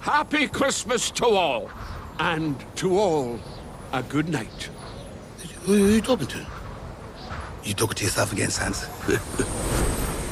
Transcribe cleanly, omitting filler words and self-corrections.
Happy Christmas to all. And to all, a good night. Who are you talking to? You talking to yourself again, Sans?